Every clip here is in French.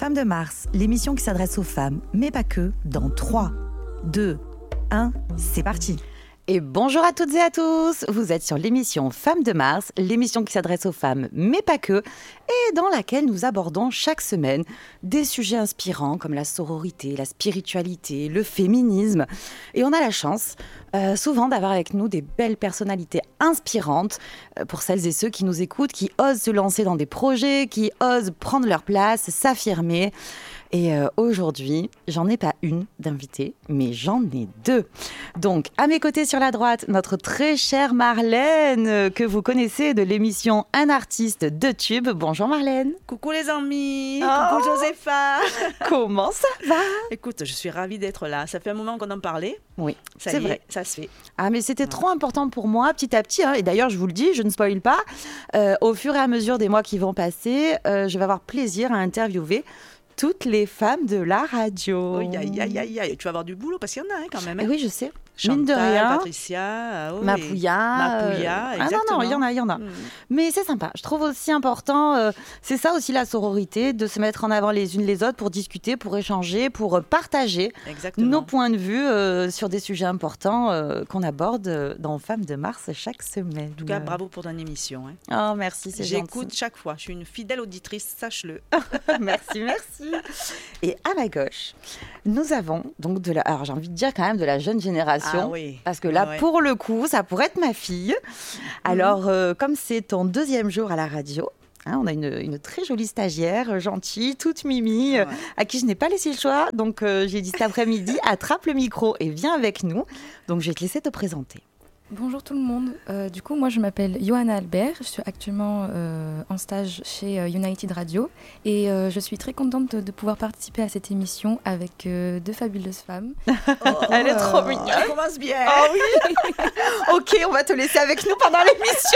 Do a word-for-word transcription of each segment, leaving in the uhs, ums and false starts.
Femmes de Mars, l'émission qui s'adresse aux femmes, mais pas que, dans trois, deux, un, c'est parti. Et bonjour à toutes et à tous, vous êtes sur l'émission Femmes de Mars, l'émission qui s'adresse aux femmes, mais pas que, et dans laquelle nous abordons chaque semaine des sujets inspirants comme la sororité, la spiritualité, le féminisme. Et on a la chance euh, souvent d'avoir avec nous des belles personnalités inspirantes euh, pour celles et ceux qui nous écoutent, qui osent se lancer dans des projets, qui osent prendre leur place, s'affirmer. Et euh, aujourd'hui, j'en ai pas une d'invitée, mais j'en ai deux. Donc, à mes côtés sur la droite, notre très chère Marlène, euh, que vous connaissez de l'émission Un artiste de tube. Bonjour Marlène. Coucou les amis, oh coucou Josépha. Comment ça va? Écoute, je suis ravie d'être là. Ça fait un moment qu'on en parlait. Oui, ça c'est y vrai. Est, ça se fait. Ah, mais c'était ouais. trop important pour moi, petit à petit. Hein, et d'ailleurs, je vous le dis, je ne spoil pas. Euh, au fur et à mesure des mois qui vont passer, euh, je vais avoir plaisir à interviewer toutes les femmes de la radio. Oui, aïe, aïe, aïe, aïe. Tu vas avoir du boulot parce qu'il y en a hein, quand même. Hein. Et oui, je sais. Chantal, mine de rien. Patricia, oh, Mapouya. Mapouya, euh... Ah non, non, il y en a, il y en a. Mmh. Mais c'est sympa. Je trouve aussi important, euh, c'est ça aussi la sororité, de se mettre en avant les unes les autres pour discuter, pour échanger, pour partager exactement. nos points de vue euh, sur des sujets importants euh, qu'on aborde dans Femmes de Mars chaque semaine. En tout cas, bravo pour ton émission. Hein. Oh, merci, c'est J'écoute gentil. chaque fois. Je suis une fidèle auditrice, sache-le. Merci, merci. Et à ma gauche, nous avons donc de la, alors j'ai envie de dire quand même de la jeune génération. Ah oui. Parce que là, ouais. pour le coup, ça pourrait être ma fille. Alors, euh, comme c'est ton deuxième jour à la radio, hein, on a une, une très jolie stagiaire, gentille, toute mimi, ouais. euh, à qui je n'ai pas laissé le choix. Donc, euh, j'ai dit cet après-midi, attrape le micro et viens avec nous. Donc, je vais te laisser te présenter. Bonjour tout le monde. Euh, du coup, moi, je m'appelle Johanna Albert. Je suis actuellement euh, en stage chez euh, United Radio. Et euh, je suis très contente de, de pouvoir participer à cette émission avec euh, deux fabuleuses femmes. Oh, elle est trop oh, mignonne. Elle commence bien. Oh oui. Ok, on va te laisser avec nous pendant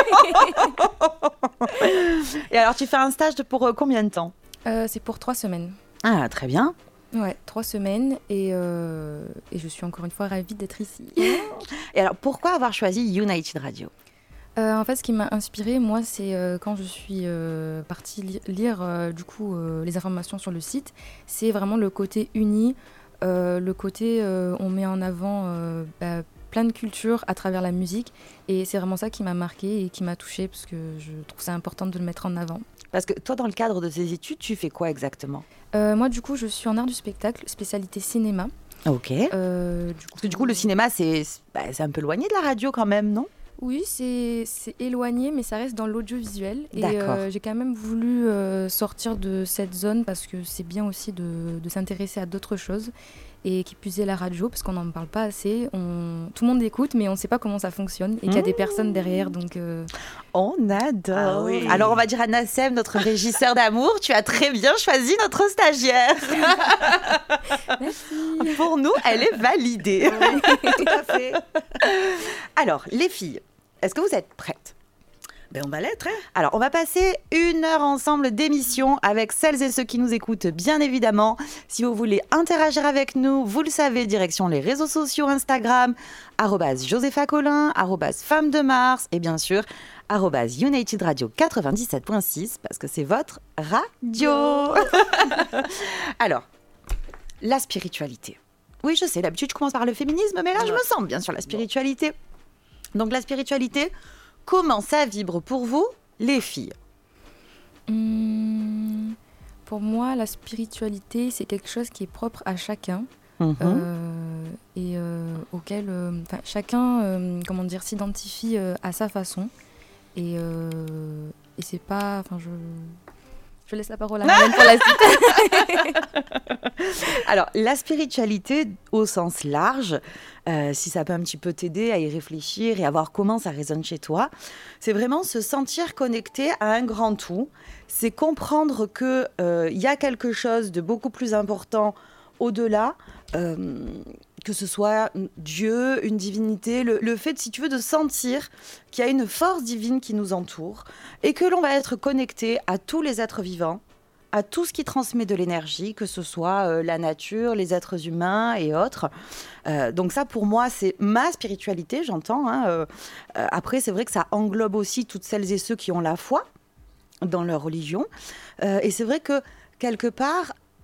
l'émission. Et alors, tu fais un stage de pour euh, combien de temps? euh, C'est pour trois semaines. Ah, très bien. Ouais, trois semaines et, euh, et je suis encore une fois ravie d'être ici. Et alors, pourquoi avoir choisi United Radio? euh, En fait, ce qui m'a inspirée, moi, c'est euh, quand je suis euh, partie li- lire euh, du coup euh, les informations sur le site, c'est vraiment le côté uni, euh, le côté euh, on met en avant euh, bah, plein de cultures à travers la musique et c'est vraiment ça qui m'a marquée et qui m'a touchée parce que je trouve ça important de le mettre en avant. Parce que toi, dans le cadre de ces études, tu fais quoi exactement? euh, Moi, du coup, je suis en art du spectacle, spécialité cinéma. Ok. Euh, du coup, Parce que du coup, le cinéma, c'est, bah, c'est un peu éloigné de la radio quand même, non? Oui, c'est, c'est éloigné, mais ça reste dans l'audiovisuel. Et D'accord. euh, j'ai quand même voulu euh, sortir de cette zone parce que c'est bien aussi de, de s'intéresser à d'autres choses. Et qui puisait la radio, parce qu'on n'en parle pas assez. On... Tout le monde écoute, mais on ne sait pas comment ça fonctionne et qu'il y a mmh. des personnes derrière. Donc euh... On adore. Ah oui. Alors, on va dire à Nassem, notre régisseur d'amour, tu as très bien choisi notre stagiaire. Merci. Pour nous, elle est validée. Oui, tout à fait. Alors, les filles, est-ce que vous êtes prêtes? Ben on va l'être. Hein. Alors, on va passer une heure ensemble d'émission avec celles et ceux qui nous écoutent, bien évidemment. Si vous voulez interagir avec nous, vous le savez, direction les réseaux sociaux Instagram, arobase Josépha Collin, arobase Femmes de Mars, et bien sûr, arobase United Radio quatre-vingt-dix-sept point six, parce que c'est votre radio. Alors, la spiritualité. Oui, je sais, d'habitude, je commence par le féminisme, mais là, je me sens bien sur la spiritualité. Donc, la spiritualité... Comment ça vibre pour vous, les filles? Mmh, Pour moi, la spiritualité, c'est quelque chose qui est propre à chacun mmh. euh, et euh, auquel euh, chacun euh, comment dire, s'identifie euh, à sa façon. Et, euh, et c'est pas... Je, je laisse la parole à Marlène pour la suite. Alors, la spiritualité au sens large, euh, si ça peut un petit peu t'aider à y réfléchir et à voir comment ça résonne chez toi, c'est vraiment se sentir connecté à un grand tout. C'est comprendre qu'il euh, y a quelque chose de beaucoup plus important au-delà, euh, que ce soit Dieu, une divinité, le, le fait, si tu veux, de sentir qu'il y a une force divine qui nous entoure et que l'on va être connecté à tous les êtres vivants, à tout ce qui transmet de l'énergie, que ce soit euh, la nature, les êtres humains et autres. Euh, donc ça, pour moi, c'est ma spiritualité, j'entends. Hein, euh, euh, après, c'est vrai que ça englobe aussi toutes celles et ceux qui ont la foi dans leur religion. Euh, et c'est vrai que, quelque part,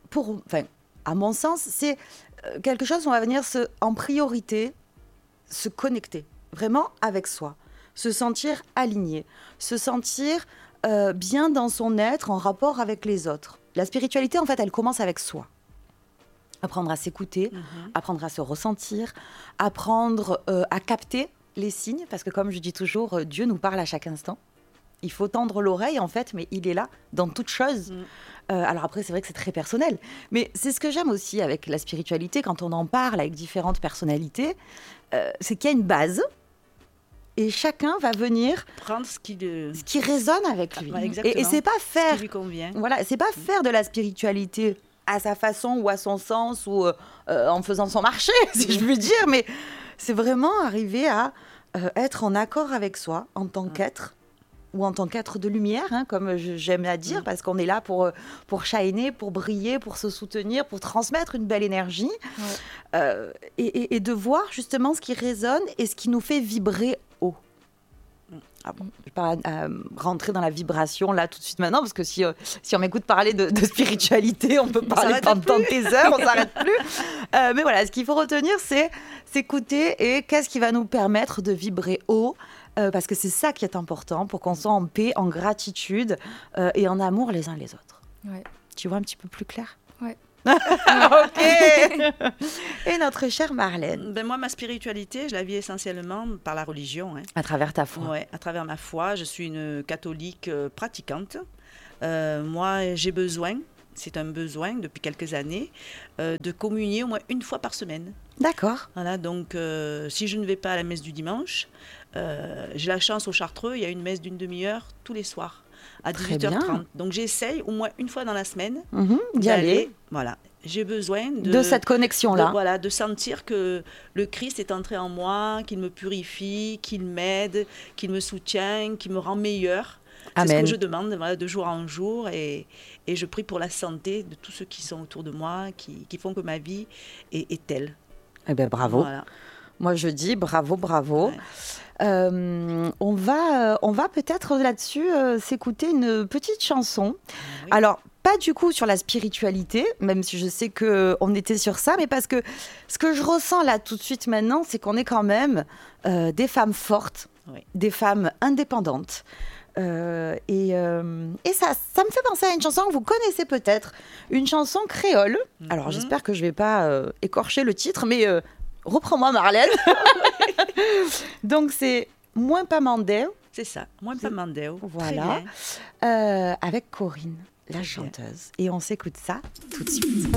pour, enfin, à mon sens, c'est quelque chose où on va venir se, en priorité se connecter vraiment avec soi, se sentir aligné, se sentir euh, bien dans son être en rapport avec les autres. La spiritualité, en fait, elle commence avec soi. Apprendre à s'écouter, mmh. apprendre à se ressentir, apprendre euh, à capter les signes, parce que comme je dis toujours, Dieu nous parle à chaque instant. Il faut tendre l'oreille, en fait, mais il est là dans toute chose. Mmh. Euh, alors après, c'est vrai que c'est très personnel, mais c'est ce que j'aime aussi avec la spiritualité, quand on en parle avec différentes personnalités, euh, c'est qu'il y a une base, et chacun va venir prendre ce qui, de... ce qui résonne avec lui. Ah, et, et c'est pas faire, ce qui lui convient. Voilà, c'est pas faire de la spiritualité à sa façon ou à son sens ou euh, en faisant son marché, si je veux dire, mais c'est vraiment arriver à euh, être en accord avec soi en tant mmh. qu'être, ou en tant qu'être de lumière, hein, comme j'aime à dire, mmh. parce qu'on est là pour, pour shiner, pour briller, pour se soutenir, pour transmettre une belle énergie, ouais. euh, et, et, et de voir justement ce qui résonne et ce qui nous fait vibrer haut. Ah bon, je ne vais pas euh, rentrer dans la vibration là tout de suite maintenant, parce que si, euh, si on m'écoute parler de, de spiritualité, on peut parler pendant des heures, on ne s'arrête plus. Euh, mais voilà, ce qu'il faut retenir, c'est s'écouter et qu'est-ce qui va nous permettre de vibrer haut, euh, parce que c'est ça qui est important pour qu'on soit en paix, en gratitude euh, et en amour les uns les autres. Ouais. Tu vois un petit peu plus clair ? Ouais. Ok. Et notre chère Marlène. Ben moi, ma spiritualité, je la vis essentiellement par la religion. Hein. À travers ta foi. Ouais, à travers ma foi. Je suis une catholique euh, pratiquante. Euh, moi, j'ai besoin, c'est un besoin depuis quelques années, euh, de communier au moins une fois par semaine. D'accord. Voilà, donc euh, si je ne vais pas à la messe du dimanche, euh, j'ai la chance au Chartreux, il y a une messe d'une demi-heure tous les soirs. À dix-huit heures trente. Donc j'essaye au moins une fois dans la semaine mmh, d'y aller. Voilà. J'ai besoin de, de cette connexion-là. De, voilà, de sentir que le Christ est entré en moi, qu'il me purifie, qu'il m'aide, qu'il me soutient, qu'il me rend meilleur. C'est Amen. Ce que je demande voilà, de jour en jour. Et, et je prie pour la santé de tous ceux qui sont autour de moi, qui, qui font que ma vie est, est telle. Eh bien, bravo. Voilà. Moi, je dis bravo, bravo. Ouais. Euh, on va, euh, on va peut-être là-dessus euh, s'écouter une petite chanson. Oui. Alors, pas du coup sur la spiritualité, même si je sais qu'on était sur ça, mais parce que ce que je ressens là tout de suite maintenant, c'est qu'on est quand même euh, des femmes fortes, oui. des femmes indépendantes. Euh, et, euh, et ça, ça me fait penser à une chanson que vous connaissez peut-être, une chanson créole. Mm-hmm. Alors, j'espère que je ne vais pas euh, écorcher le titre, mais... Euh, reprends-moi, Marlène. Donc, c'est Moins pas Mandéo. C'est ça, Moins pas Mandéo. Voilà. Euh, avec Corinne, la chanteuse. Et on s'écoute ça tout de suite.